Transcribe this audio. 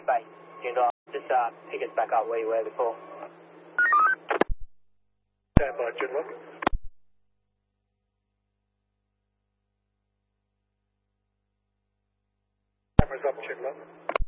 base. Just pick us back up where you were before. Stand by, Joondalup. Cameras up, Joondalup.